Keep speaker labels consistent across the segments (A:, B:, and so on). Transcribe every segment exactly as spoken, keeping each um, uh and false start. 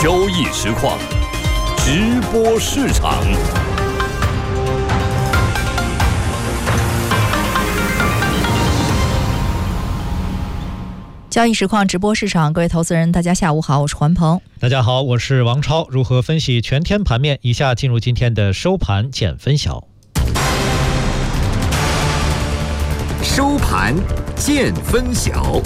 A: 交易实况，直播市场。
B: 交易实况直播市场，各位投资人大家下午好，我是环鹏。
C: 大家好，我是王超。如何分析全天盘面？以下进入今天的收盘见分晓。
A: 收盘见分晓。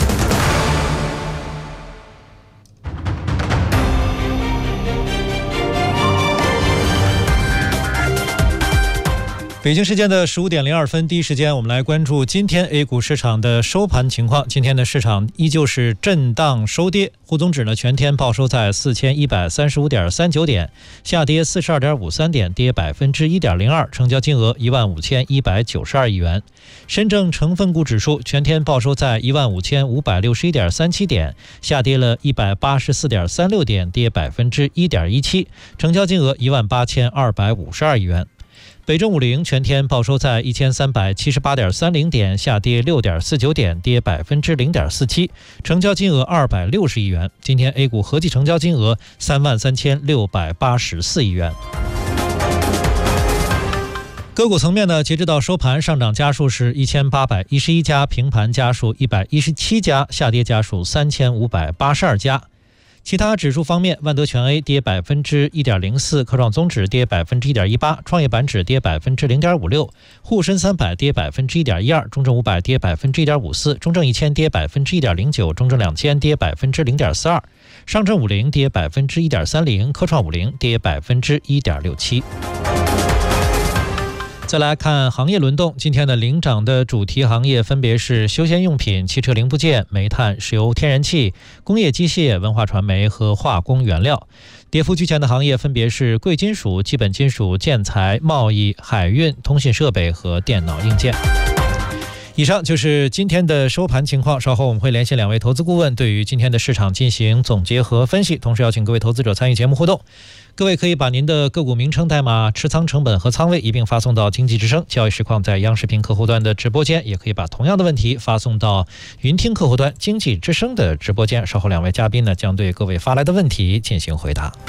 C: 北京时间的十五点零二分，第一时间我们来关注今天 A 股市场的收盘情况。今天的市场依旧是震荡收跌，沪综指呢全天报收在四千一百三十五点三九点，下跌四十二点五三点，跌百分之一点零二，成交金额一万五千一百九十二亿元。深证成分股指数全天报收在一万五千五百六十一点三七点，下跌了一百八十四点三六点，跌百分之一点一七，成交金额一万八千二百五十二亿元。北证五零全天报收在一千三百七十八点三零点，下跌六点四九点，跌百分之零点四七，成交金额二百六十亿元。今天 A 股合计成交金额三万三千六百八十四亿元。个股层面呢，截止到收盘，上涨家数是一千八百一十一家，平盘家数一百一十七家，下跌家数三千五百八十二家。其他指数方面，万德全 A 跌百分之一点零四，科创综指跌百分之一点一八，创业板指跌百分之零点五六，沪深三百跌百分之一点一二，中证五百跌百分之一点五四，中证一千跌百分之一点零九，中证两千跌百分之零点四二，上证五零跌百分之一点三零，科创五零跌百分之一点六七。再来看行业轮动，今天的领涨的主题行业分别是休闲用品、汽车零部件、煤炭、石油天然气、工业机械、文化传媒和化工原料。跌幅居前的行业分别是贵金属、基本金属、建材、贸易、海运、通信设备和电脑硬件。以上就是今天的收盘情况，稍后我们会连线两位投资顾问，对于今天的市场进行总结和分析，同时邀请各位投资者参与节目互动。各位可以把您的个股名称、代码、持仓成本和仓位一并发送到经济之声交易实况在央视频客户端的直播间，也可以把同样的问题发送到云听客户端经济之声的直播间。稍后两位嘉宾呢将对各位发来的问题进行回答。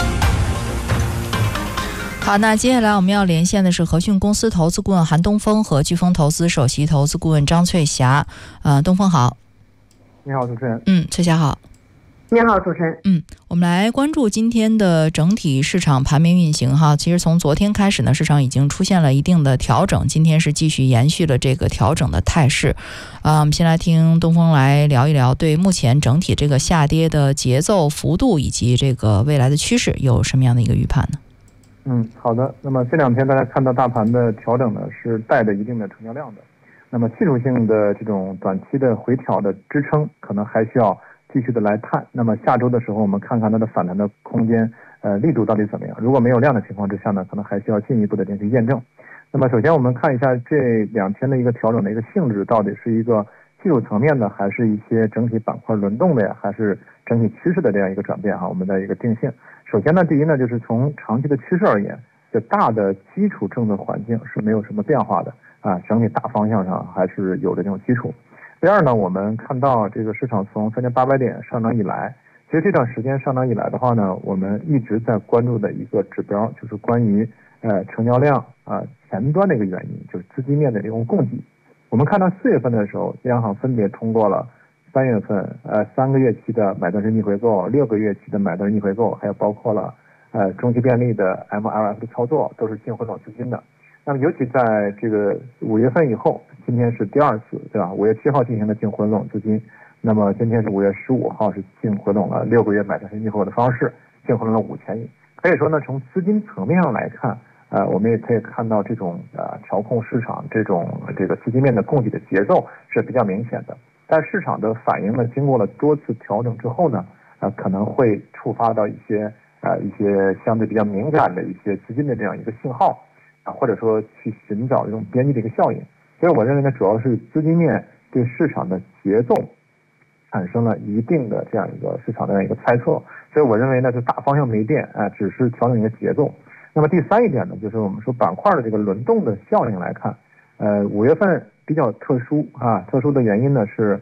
B: 好，那接下来我们要连线的是和讯公司投资顾问韩东风和飓风投资首席投资顾问张翠霞。呃，东风好。
D: 你好，主持人。
B: 嗯，翠霞好。
E: 你好，主持人。
B: 嗯，我们来关注今天的整体市场盘面运行哈。其实从昨天开始呢，市场已经出现了一定的调整，今天是继续延续了这个调整的态势。啊、呃，我们先来听东风来聊一聊对目前整体这个下跌的节奏、幅度以及这个未来的趋势有什么样的一个预判呢？
D: 嗯，好的。那么这两天大家看到大盘的调整呢，是带着一定的成交量的。那么技术性的这种短期的回调的支撑，可能还需要继续的来探。那么下周的时候，我们看看它的反弹的空间，呃，力度到底怎么样？如果没有量的情况之下呢，可能还需要进一步的进行验证。那么首先我们看一下这两天的一个调整的一个性质，到底是一个技术层面的，还是一些整体板块轮动的呀，还是整体趋势的这样一个转变哈？我们的一个定性。首先呢，第一呢，就是从长期的趋势而言，这大的基础政策环境是没有什么变化的啊，整体大方向上还是有着这种基础。第二呢，我们看到这个市场从三千八百点上涨以来，其实这段时间上涨以来的话呢，我们一直在关注的一个指标就是关于呃成交量啊、呃、前端的一个原因，就是资金面的这种供给。我们看到四月份的时候，央行分别通过了三月份呃三个月期的买断式逆回购、六个月期的买断逆回购，还有包括了呃中期便利的 M L F 的操作，都是净回笼资金的。那么尤其在这个五月份以后，今天是第二次，对吧？五月七号进行的净回笼资金，那么今天是五月十五号是净回笼了六个月买断式逆回购的方式，净回笼了五千亿。可以说呢，从资金层面上来看，呃，我们也可以看到这种呃调控市场这种这个资金面的供给的节奏是比较明显的。但市场的反应呢，经过了多次调整之后呢，呃，可能会触发到一些呃一些相对比较敏感的一些资金的这样一个信号啊，或者说去寻找这种边际的一个效应。所以我认为呢，主要是资金面对市场的节奏产生了一定的这样一个市场的一个猜测。所以我认为呢，就大方向没变啊、呃，只是调整一个节奏。那么第三一点呢，就是我们说板块的这个轮动的效应来看，呃，五月份比较特殊啊，特殊的原因呢是，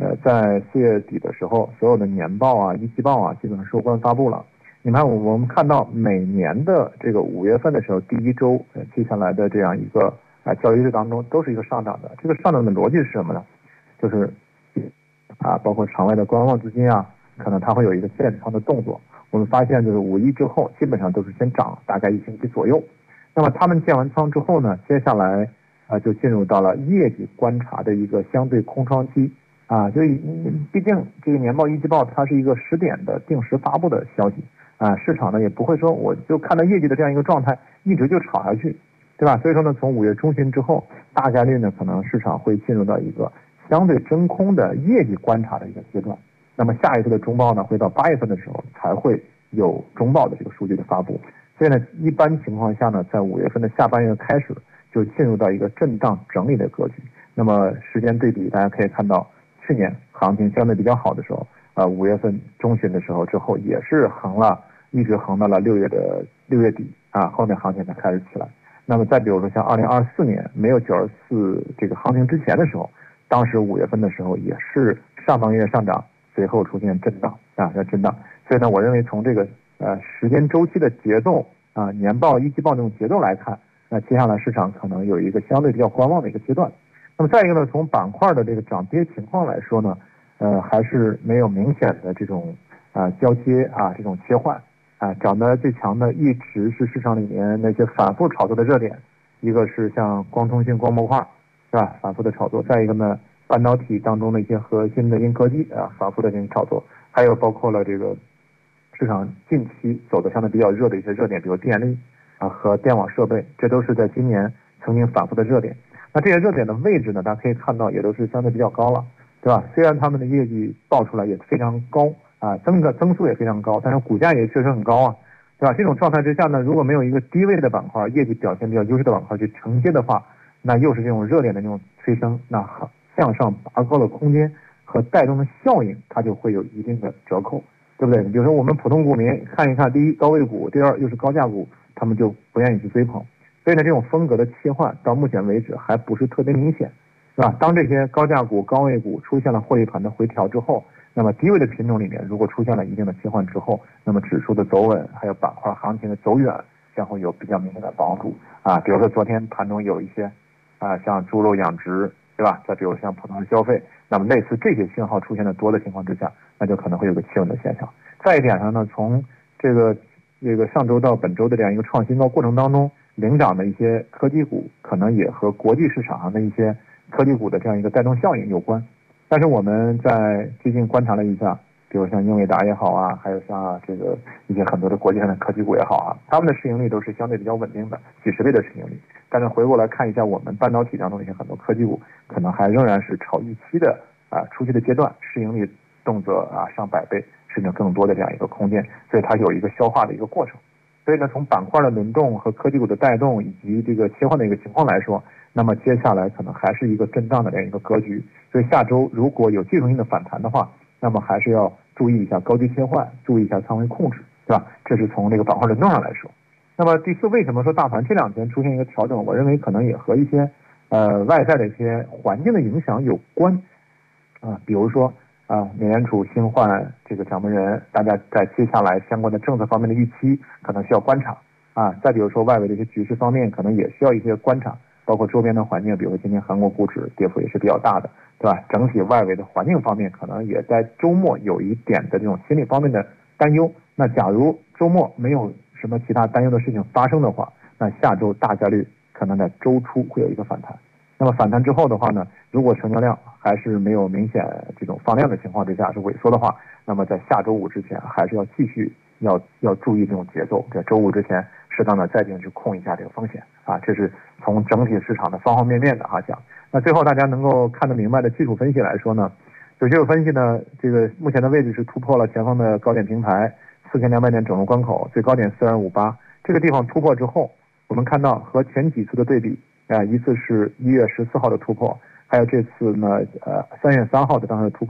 D: 呃，在四月底的时候，所有的年报啊、一季报啊，基本上收官发布了。你看，我们看到每年的这个五月份的时候，第一周呃接下来的这样一个啊交易日当中，都是一个上涨的。这个上涨的逻辑是什么呢？就是啊，包括场外的观望资金啊，可能它会有一个建仓的动作。我们发现，就是五一之后，基本上都是先涨大概一星期左右。那么他们建完仓之后呢，接下来啊就进入到了业绩观察的一个相对空窗期啊，就毕竟这个年报一季报它是一个十点的定时发布的消息啊，市场呢也不会说我就看到业绩的这样一个状态一直就炒下去，对吧？所以说呢，从五月中旬之后，大概率呢可能市场会进入到一个相对真空的业绩观察的一个阶段。那么下一次的中报呢，会到八月份的时候才会有中报的这个数据的发布。所以呢，一般情况下呢，在五月份的下半月开始就进入到一个震荡整理的格局。那么时间对比，大家可以看到，去年行情相对比较好的时候，呃，五月份中旬的时候之后也是横了，一直横到了六月的六月底啊，后面行情才开始起来。那么再比如说像二零二四年没有九二四这个行情之前的时候，当时五月份的时候也是上半月上涨，随后出现震荡啊，叫震荡。所以呢，我认为从这个呃时间周期的节奏啊，年报一季报这种节奏来看，那接下来市场可能有一个相对比较观望的一个阶段。那么再一个呢，从板块的这个涨跌情况来说呢，呃还是没有明显的这种啊、呃、交接啊这种切换啊，涨得最强的一直是市场里面那些反复炒作的热点，一个是像光通信、光模块，是吧？反复的炒作。再一个呢，半导体当中的一些核心的硬科技啊，反复的进行炒作，还有包括了这个市场近期走得相对比较热的一些热点，比如电力啊和电网设备，这都是在今年曾经反复的热点。那这些热点的位置呢，大家可以看到也都是相对比较高了，对吧？虽然他们的业绩报出来也非常高啊，增个增速也非常高，但是股价也确实很高啊，对吧？这种状态之下呢，如果没有一个低位的板块，业绩表现比较优势的板块去承接的话，那又是这种热点的这种催生，那向上拔高的空间和带动的效应，它就会有一定的折扣，对不对？比如说我们普通股民看一看，第一高位股，第二又是高价股，他们就不愿意去追捧。所以呢，这种风格的切换到目前为止还不是特别明显，是吧？当这些高价股、高位股出现了获利盘的回调之后，那么低位的品种里面如果出现了一定的切换之后，那么指数的走稳，还有板块行情的走远，将会有比较明显的帮助啊。比如说昨天盘中有一些啊，像猪肉养殖，对吧？再比如像普通的消费，那么类似这些信号出现的多的情况之下，那就可能会有个企稳的现象。再一点上呢，从这个这个上周到本周的这样一个创新高过程当中，领涨的一些科技股可能也和国际市场上的一些科技股的这样一个带动效应有关。但是我们在最近观察了一下，比如像英伟达也好啊，还有像这个一些很多的国际上的科技股也好啊，他们的市盈率都是相对比较稳定的，几十倍的市盈率。但是回过来看一下我们半导体当中的一些很多科技股，可能还仍然是超预期的啊初期的阶段，市盈率动辄啊上百倍甚至更多的这样一个空间，所以它有一个消化的一个过程。所以呢，从板块的轮动和科技股的带动以及这个切换的一个情况来说，那么接下来可能还是一个震荡的这样一个格局。所以下周如果有技术性的反弹的话，那么还是要注意一下高低切换，注意一下仓位控制，对吧？这是从这个板块轮动上来说。那么第四，为什么说大盘这两天出现一个调整？我认为可能也和一些呃外在的一些环境的影响有关啊，比如说啊，美联储新换这个掌门人，大家在接下来相关的政策方面的预期可能需要观察啊。再比如说外围的一些局势方面，可能也需要一些观察，包括周边的环境，比如说今天韩国股指跌幅也是比较大的，对吧？整体外围的环境方面，可能也在周末有一点的这种心理方面的担忧。那假如周末没有什么其他担忧的事情发生的话，那下周大概率可能在周初会有一个反弹。那么反弹之后的话呢，如果成交量还是没有明显这种放量的情况之下是萎缩的话，那么在下周五之前还是要继续要要注意这种节奏，在周五之前适当的再进去控一下这个风险啊，这是从整体市场的方方面面的啊讲。那最后大家能够看得明白的技术分析来说呢，有技术分析呢，这个目前的位置是突破了前方的高点平台四千两百点整数关口，最高点四二五八，这个地方突破之后，我们看到和前几次的对比。啊，一次是一月十四号的突破，还有这次呢，呃，三月三号的当时的突破。